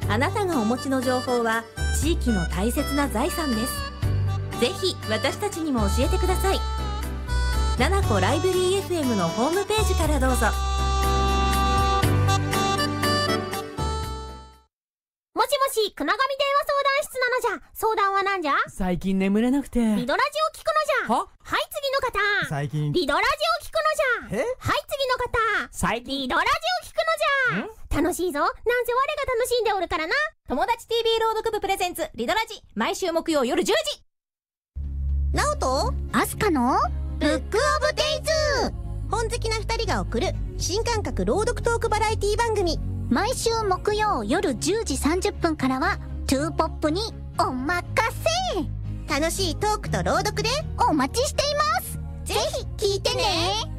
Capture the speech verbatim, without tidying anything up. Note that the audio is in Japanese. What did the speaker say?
あなたがお持ちの情報は地域の大切な財産です。ぜひ私たちにも教えてください。ななこライブリー エフエム のホームページからどうぞ。 もしもし、くながみ電話相談室なのじゃ。相談はなんじゃ。 最近眠れなくて。 リドラジオ聞くのじゃ。 ははい、次の方。 最近リドラジオ聞くのじゃ。 えはい、次の方。 最近リドラジオ聞くのじゃ。楽しいぞ。なんせ我が楽しんでおるからな。 友達 ティービー 朗読部プレゼンツリドラジ、毎週木曜夜じゅうじ。 ナオとアスカのブックオブデイズ。本好きな二人が送る新感覚朗読トークバラエティ番組。 毎週木曜夜じゅうじさんじゅっぷんからはトゥーポップにおまかせ。 楽しいトークと朗読でお待ちしています。 ぜひ聞いてね。